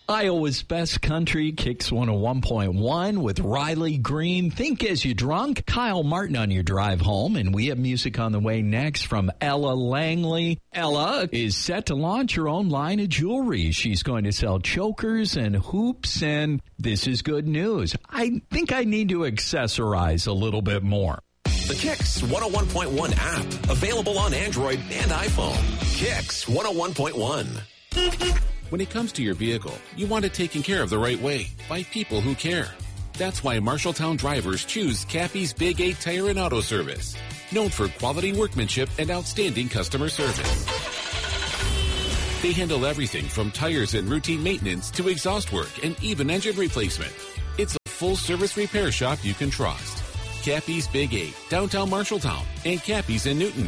Iowa's best country, Kicks 101.1 with Riley Green. Think as you drunk. Kyle Martin on your drive home. And we have music on the way next from Ella Langley. Ella is set to launch her own line of jewelry. She's going to sell chokers and hoops, and this is good news. I think I need to accessorize a little bit more. The Kicks 101.1 app, available on Android and iPhone. Kicks 101.1. When it comes to your vehicle, you want it taken care of the right way by people who care. That's why Marshalltown drivers choose Cappy's Big 8 Tire and Auto Service, known for quality workmanship and outstanding customer service. They handle everything from tires and routine maintenance to exhaust work and even engine replacement. It's a full-service repair shop you can trust. Cappy's Big 8, downtown Marshalltown, and Cappy's in Newton.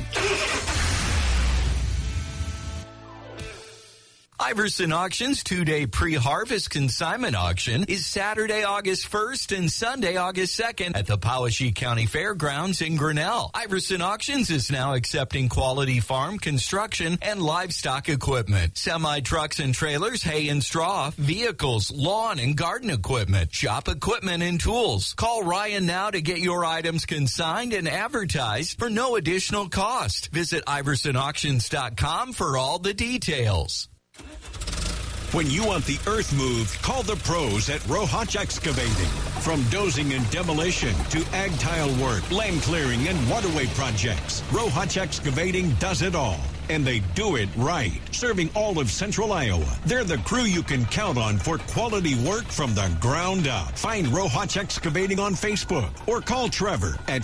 Iverson Auctions 2-day pre-harvest consignment auction is Saturday, August 1st and Sunday, August 2nd at the Powashik County Fairgrounds in Grinnell. Iverson Auctions is now accepting quality farm, construction, and livestock equipment, semi-trucks and trailers, hay and straw, vehicles, lawn and garden equipment, shop equipment and tools. Call Ryan now to get your items consigned and advertised for no additional cost. Visit iversonauctions.com for all the details. When you want the earth moved, call the pros at Rohach Excavating. From dozing and demolition to ag tile work, land clearing, and waterway projects, Rohach Excavating does it all. And they do it right, serving all of central Iowa. They're the crew you can count on for quality work from the ground up. Find Rohach Excavating on Facebook or call Trevor at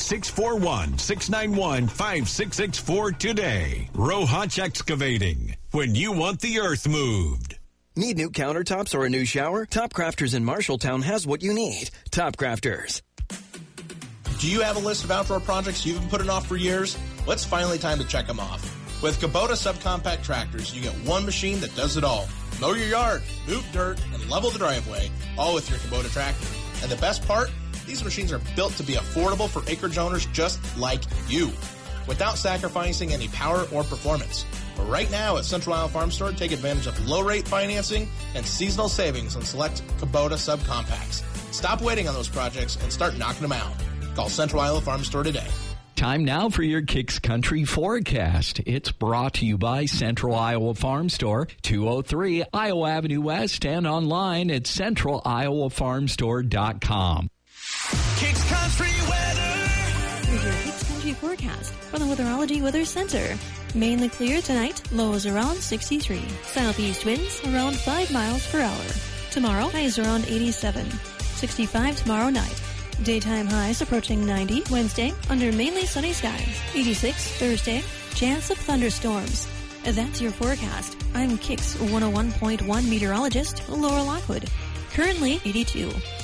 641-691-5664 today. Rohach Excavating, when you want the earth moved. Need new countertops or a new shower? Top Crafters in Marshalltown has what you need. Top Crafters. Do you have a list of outdoor projects you've been putting off for years? Well, it's finally time to check them off. With Kubota subcompact tractors, you get one machine that does it all. Mow your yard, move dirt, and level the driveway, all with your Kubota tractor. And the best part? These machines are built to be affordable for acreage owners just like you, without sacrificing any power or performance. But right now at Central Iowa Farm Store, take advantage of low-rate financing and seasonal savings on select Kubota subcompacts. Stop waiting on those projects and start knocking them out. Call Central Iowa Farm Store today. Time now for your Kicks Country forecast. It's brought to you by Central Iowa Farm Store, 203 Iowa Avenue West, and online at centraliowafarmstore.com. Kicks Country weather. Here's your Kicks Country forecast from the Weatherology Weather Center. Mainly clear tonight, lows around 63. Southeast winds around 5 miles per hour. Tomorrow, highs around 87. 65 tomorrow night. Daytime highs approaching 90 Wednesday under mainly sunny skies. 86 Thursday. Chance of thunderstorms. That's your forecast. I'm Kicks 101.1 meteorologist Laura Lockwood. Currently 82.